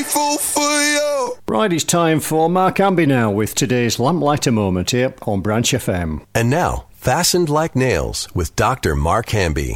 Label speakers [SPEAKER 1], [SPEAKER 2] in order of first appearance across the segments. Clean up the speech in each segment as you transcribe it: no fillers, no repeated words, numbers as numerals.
[SPEAKER 1] grateful for you.
[SPEAKER 2] Right, it's time for Mark Amby now with today's Lamplighter Moment here on Branch FM.
[SPEAKER 3] And now, Fastened Like Nails with Dr. Mark Hamby.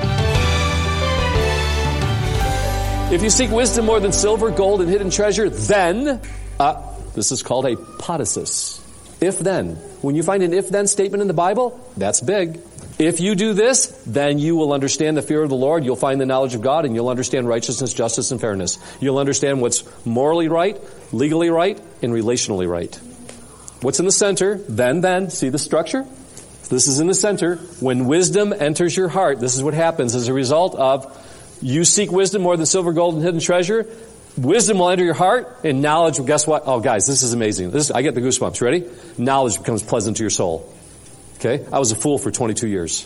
[SPEAKER 4] If you seek wisdom more than silver, gold, and hidden treasure, then, this is called a potasis. If then. When you find an if-then statement in the Bible, that's big. If you do this, then you will understand the fear of the Lord. You'll find the knowledge of God, and you'll understand righteousness, justice, and fairness. You'll understand what's morally right, legally right, and relationally right. What's in the center? Then. See the structure? This is in the center. When wisdom enters your heart, this is what happens as a result of you seek wisdom more than silver, gold, and hidden treasure. Wisdom will enter your heart, and knowledge, guess what? Oh, guys, this is amazing. I get the goosebumps. Ready? Knowledge becomes pleasant to your soul. Okay? I was a fool for 22 years.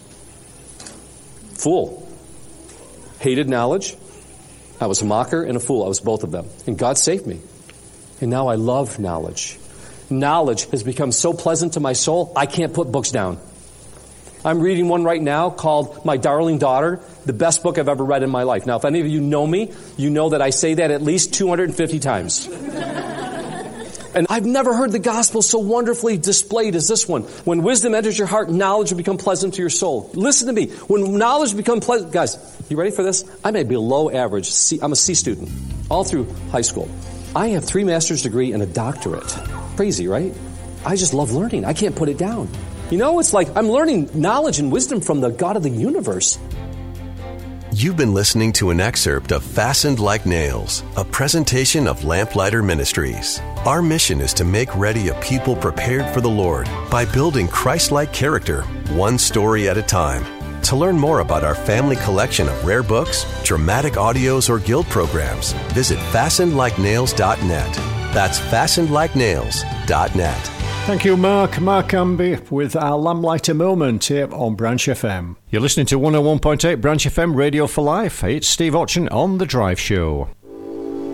[SPEAKER 4] Fool. Hated knowledge. I was a mocker and a fool. I was both of them. And God saved me. And now I love knowledge. Knowledge has become so pleasant to my soul, I can't put books down. I'm reading one right now called My Darling Daughter, the best book I've ever read in my life. Now, if any of you know me, you know that I say that at least 250 times. And I've never heard the gospel so wonderfully displayed as this one. When wisdom enters your heart, knowledge will become pleasant to your soul. Listen to me. When knowledge becomes pleasant, guys, you ready for this? I'm a below average I'm a C student, all through high school. I have 3 master's degree and a doctorate. Crazy, right? I just love learning. I can't put it down. You know, it's like I'm learning knowledge and wisdom from the God of the universe.
[SPEAKER 3] You've been listening to an excerpt of Fastened Like Nails, a presentation of Lamplighter Ministries. Our mission is to make ready a people prepared for the Lord by building Christ-like character, one story at a time. To learn more about our family collection of rare books, dramatic audios, or guild programs, visit fastenedlikenails.net. That's fastenedlikenails.net.
[SPEAKER 2] Thank you, Mark. Mark Amby with our Lamplighter Moment here on Branch FM. You're listening to 101.8 Branch FM Radio for Life. It's Steve Otchen on The Drive Show.